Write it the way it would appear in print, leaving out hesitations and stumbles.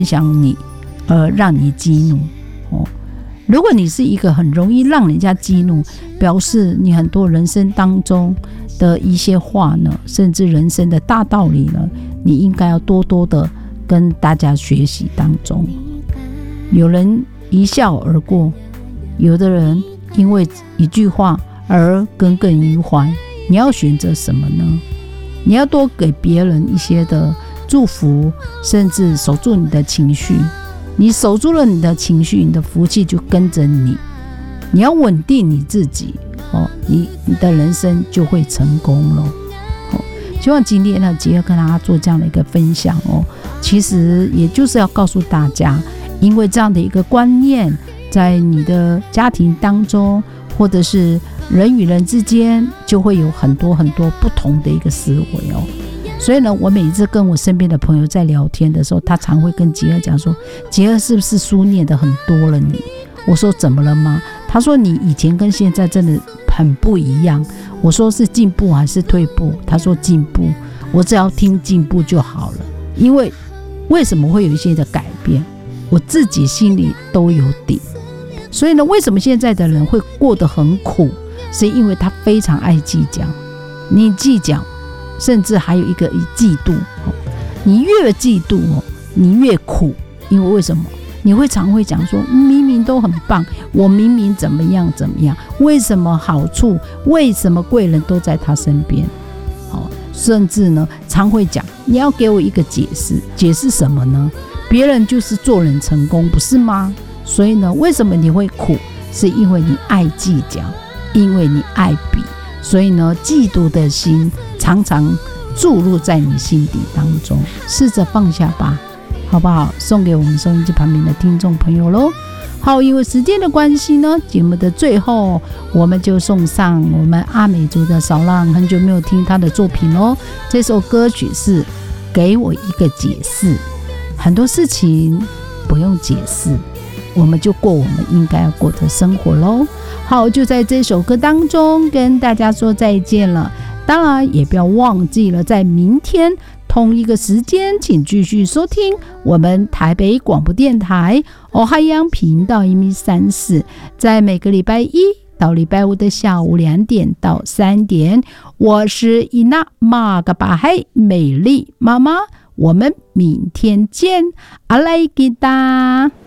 享你而让你激怒如果你是一个很容易让人家激怒，表示你很多人生当中的一些话呢，甚至人生的大道理呢，你应该要多多的跟大家学习当中。有人一笑而过，有的人因为一句话而耿耿于怀，你要选择什么呢？你要多给别人一些的祝福，甚至守住你的情绪。你守住了你的情绪，你的福气就跟着你。你要稳定你自己你的人生就会成功了希望今天呢，杰儿跟大家做这样的一个分享其实也就是要告诉大家，因为这样的一个观念，在你的家庭当中，或者是人与人之间，就会有很多很多不同的一个思维所以呢，我每一次跟我身边的朋友在聊天的时候，他常会跟杰儿讲说，杰儿是不是书念得很多了你？我说怎么了吗？他说你以前跟现在真的很不一样。我说是进步还是退步？他说进步。我只要听进步就好了，因为为什么会有一些的改变，我自己心里都有底。所以呢，为什么现在的人会过得很苦，是因为他非常爱计较。你计较，甚至还有一个嫉妒你越嫉妒你越苦。因为为什么？你会常会讲说，明明都很棒，我明明怎么样怎么样，为什么好处，为什么贵人都在他身边甚至呢，常会讲，你要给我一个解释，解释什么呢？别人就是做人成功，不是吗？所以呢，为什么你会苦？是因为你爱计较，因为你爱比，所以呢，嫉妒的心常常注入在你心底当中。试着放下吧，好不好？送给我们收音机旁边的听众朋友咯。好，因为时间的关系呢，节目的最后我们就送上我们阿美族的少浪，很久没有听他的作品咯。这首歌曲是给我一个解释。很多事情不用解释，我们就过我们应该要过的生活咯。好，就在这首歌当中跟大家说再见了。当然也不要忘记了，在明天同一个时间，请继续收听我们台北广播电台海洋频道134，在每个礼拜一到礼拜五的下午2点到3点，我是伊娜玛嘎巴海美丽妈妈，我们明天见，阿莱吉达。